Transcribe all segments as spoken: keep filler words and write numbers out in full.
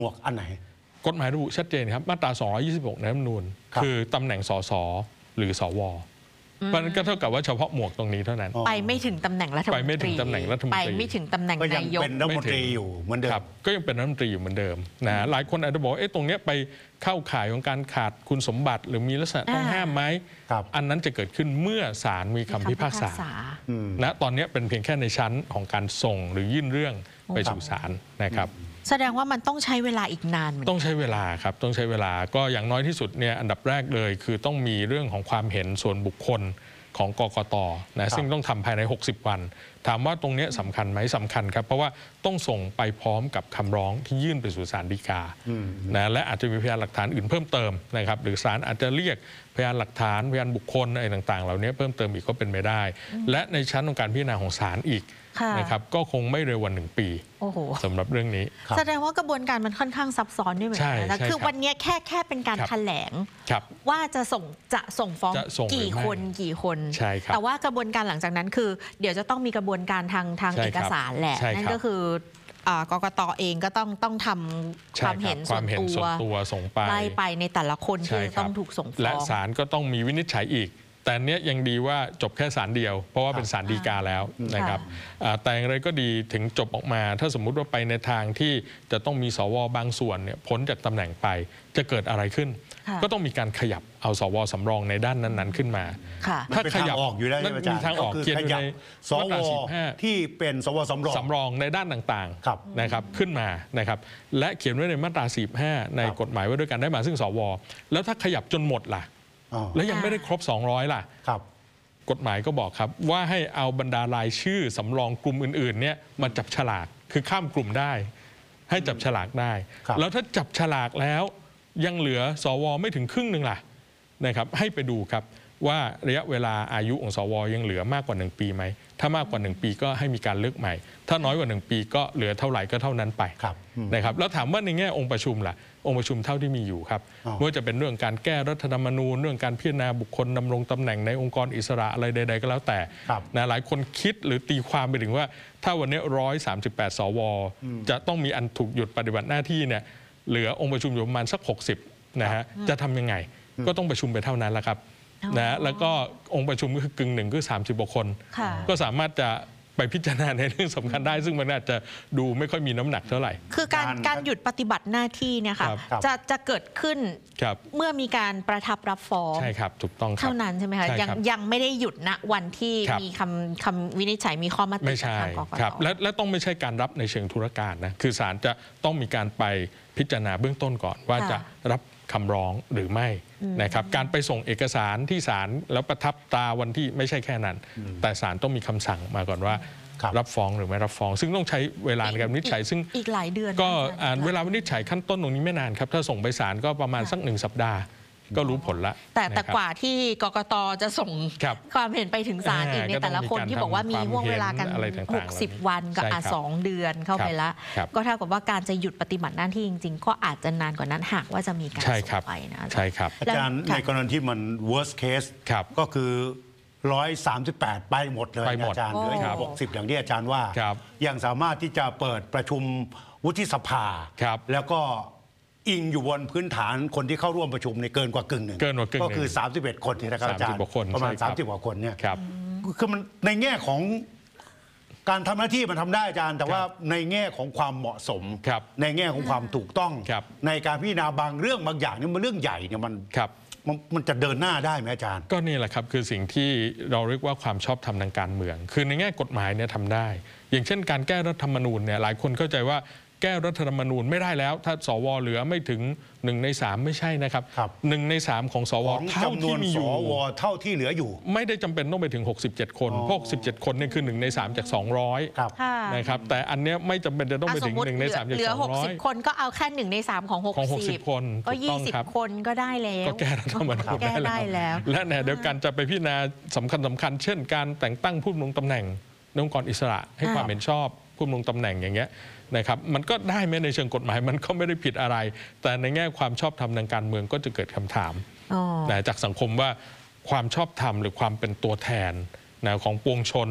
หมวกอันไหนกฎหมายระบุชัดเจนครับมาตราสองร้อยยี่สิบหกในรัฐธรรมนูญคือตำแหน่งสสหรือสวเพราะนั้นก็เท่ากับว่าเฉพาะหมวกตรงนี้เท่านั้นไปไม่ถึงตำแหน่งรัฐมนตรีไปไม่ถึงตำแหน่งรัฐมนตรีไปไม่ถึงตำแหน่งนายกเป็นรัฐมนตรีอยู่เหมือนเดิมก็ยังเป็นรัฐมนตรีอยู่เหมือนเดิมนะหลายคนอาจจะบอกเอ๊ะตรงนี้ไปเข้าข่ายของการขาดคุณสมบัติหรือมีลักษณะต้องห้ามไหมอันนั้นจะเกิดขึ้นเมื่อศาลมีคำพิพากษานะตอนนี้เป็นเพียงแค่ในชั้นของการส่งหรือยื่นเรื่องไปสู่ศาลนะครับแสดงว่ามันต้องใช้เวลาอีกนานต้องใช้เวลาครับต้องใช้เวลาก็อย่างน้อยที่สุดเนี่ยอันดับแรกเลยคือต้องมีเรื่องของความเห็นส่วนบุคคลของกกต.นะซึ่งต้องทำภายในหกสิบวันถามว่าตรงนี้สำคัญไหมสำคัญครับเพราะว่าต้องส่งไปพร้อมกับคำร้องที่ยื่นไปสู่ศาลฎีกานะและอาจจะมีพยานหลักฐานอื่นเพิ่มเติมนะครับหรือศาลอาจจะเรียกพยานหลักฐานพยานบุคคลอะไรต่างๆเหล่านี้เพิ่มเติมอีกก็เป็นไปได้และในชั้นของการพิจารณาของศาลอีกนะครับก็คงไม่เร็ววันหนึ่งปีสำหรับเรื่องนี้แสดงว่ากระบวนการมันค่อนข้างซับซ้อนด้วยเหมือนกันคือวันนี้แค่แค่เป็นการแถลงว่าจะส่งจะส่งฟ้องกี่คนกี่คนแต่ว่ากระบวนการหลังจากนั้นคือเดี๋ยวจะต้องมีกระบวนการทางทางเอกสารแหละนั่นก็คือกกต.เองก็ต้องต้องทำความเห็นส่วนตัวส่งไปไล่ไปในแต่ละคนที่ต้องถูกส่งฟ้องและศาลก็ต้องมีวินิจฉัยอีกแต่เนี้ยยังดีว่าจบแค่ศาลเดียวเพราะว่าเป็นศาลฎีกาแล้วนะครับแต่อย่างไรก็ดีถึงจบออกมาถ้าสมมุติว่าไปในทางที่จะต้องมีสวบางส่วนเนี่ยพ้นจากตำแหน่งไปจะเกิดอะไรขึ้นก็ต้องมีการขยับเอาสวสำรองในด้านนั้นๆขึ้นมาถ้าขยับออกอยู่แล้วมีทางออกเขียนอยู่ในสวที่เป็นสวสำรองสำรองในด้านต่างๆนะครับขึ้นมานะครับและเขียนไว้ในมาตราสี่สิบห้าในกฎหมายว่าด้วยการได้มาซึ่งสวแล้วถ้าขยับจนหมดล่ะแล้วยังไม่ได้ครบสองร้อยล่ะกฎหมายก็บอกครับว่าให้เอาบรรดารายชื่อสำรองกลุ่มอื่นๆเนี่ยมาจับฉลากคือข้ามกลุ่มได้ให้จับฉลากได้แล้วถ้าจับฉลากแล้วยังเหลือสวไม่ถึงครึ่งหนึ่งล่ะนะครับให้ไปดูครับว่าระยะเวลาอายุของสวยังเหลือมากกว่าหนึ่งปีไหมถ้ามากกว่าหนึ่งปีก็ให้มีการเลือกใหม่ถ้าน้อยกว่าหนึ่งปีก็เหลือเท่าไหร่ก็เท่านั้นไปนะครับแล้วถามว่าในแง่องค์ประชุมล่ะองค์ประชุมเท่าที่มีอยู่ครับไม่ว่าจะเป็นเรื่องการแก้รัฐธรรมนูญเรื่องการพิจารณาบุคคลดำรงตำแหน่งในองค์กรอิสระอะไรใดๆก็แล้วแต่นะหลายคนคิดหรือตีความไปถึงว่าถ้าวันนี้หนึ่งร้อยสามสิบแปดสวจะต้องมีอันถูกหยุดปฏิบัติหน้าที่เนี่ยเหลือองค์ประชุมอยู่ประมาณสักหกสิบนะฮะจะทำยังไงก็ต้องประชุมไปเท่านั้นแหละครับนะแล้วก็องค์ประชุมก็คือกึ่งหนึ่งคือสามสิบกว่าคนก็สามารถจะไปพิจารณาในเรื่องสำคัญได้ซึ่งมันอาจจะดูไม่ค่อยมีน้ำหนักเท่าไหร่คือการการหยุดปฏิบัติหน้าที่เนี่ยค่ะจะจะเกิดขึ้นเมื่อมีการประทับรับฟ้องใช่ครับถูกต้องเท่านั้นใช่ไหมคะยังยังไม่ได้หยุดณวันที่มีคำคำวินิจฉัยมีข้อมติจากทางกกต.และและต้องไม่ใช่การรับในเชิงธุรการนะคือศาลจะต้องมีการไปพิจารณาเบื้องต้นก่อนว่าจะรับคำร้องหรือไม่นะครับการไปส่งเอกสารที่ศาลแล้วประทับตาวันที่ไม่ใช่แค่นั้นแต่ศาลต้องมีคำสั่งมาก่อนว่ารับฟ้องหรือไม่รับฟ้องซึ่งต้องใช้เวลาในการวินิจฉัยซึ่งอีกหลายเดือนก็เวลาวินิจฉัยขั้นต้นตรงนี้ไม่นานครับถ้าส่งไปศาลก็ประมาณสักหนึ่งสัปดาห์ก็รู้ผลละแต่แต่กว่าที่กกต.จะส่งความเห็นไปถึงศาลอีกในแต่ละคนที่บอกว่ามีห่วงเวลากันหกสิบวันกับอ่ะสองเดือนเข้าไปละก็เท่ากับว่าการจะหยุดปฏิบัติหน้าที่จริงๆก็อาจจะนานกว่านั้นหากว่าจะมีการส่งไปนะใช่ครับอาจารย์ในกรณีที่มัน worst case ก็คือหนึ่งร้อยสามสิบแปดไปหมดเลยอาจารย์เหลืออยู่หกสิบอย่างที่อาจารย์ว่ายังสามารถที่จะเปิดประชุมวุฒิสภาแล้วก็อิงอยู่บนพื้นฐานคนที่เข้าร่วมประชุมในเกินกว่ากึ่งหนึ่งก็คือสามสิบเอ็ดคนนี่นะครับอาจารย์ประมาณสามสิบกว่าคนเนี่ยคือมันในแง่ของการทำหน้าที่มันทำได้อาจารย์แต่ว่าในแง่ของความเหมาะสมในแง่ของความถูกต้องในการพิจารณาบางเรื่องบางอย่างนี่มันเรื่องใหญ่เนี่ยมันมันจะเดินหน้าได้ไหมอาจารย์ก็นี่แหละครับคือสิ่งที่เราเรียกว่าความชอบธรรมทางการเมืองคือในแง่กฎหมายเนี่ยทำได้อย่างเช่นการแก้รัฐธรรมนูญเนี่ยหลายคนเข้าใจว่าแก้รัฐธรรมนูญไม่ได้แล้วถ้าสวเหลือไม่ถึงหนึ่งในสามไม่ใช่นะครับหนึ่งในสามของสวเท่าที่มีอยู่เท่าที่เหลืออยู่ไม่ได้จำเป็นต้องไปถึงหกสิบเจ็ดคนเพราะหกสิบเจ็ดคนนี่คือหนึ่งในสามจากสองร้อยนะครับแต่อันเนี้ยไม่จำเป็นจะต้องไปถึงหนึ่งในสามจากสองร้อยเหลือหกสิบคนก็เอาแค่หนึ่งในสามของหกสิบคนก็ยี่สิบคนก็ได้แล้วก็แก้รัฐธรรมนูญได้แล้วและเนี่ยเดี๋ยวกันจะไปพิจารณาสำคัญสำคัญเช่นการแต่งตั้งผู้ดำรงตำแหน่งองค์กรอิสระให้ความเห็นชอบผู้ดำรงตำแหน่งอย่างเงี้ยนะครับมันก็ได้ไหมในเชิงกฎหมายมันก็ไม่ได้ผิดอะไรแต่ในแง่ความชอบธรรมทางการเมืองก็จะเกิดคำถามนะจากสังคมว่าความชอบธรรมหรือความเป็นตัวแทนนะของปวงชนท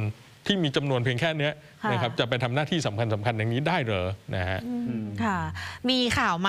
ที่มีจำนวนเพียงแค่นี้นะครับจะไปทำหน้าที่สำคัญสำคัญอย่างนี้ได้เหรอนะฮะค่ะมีข่าว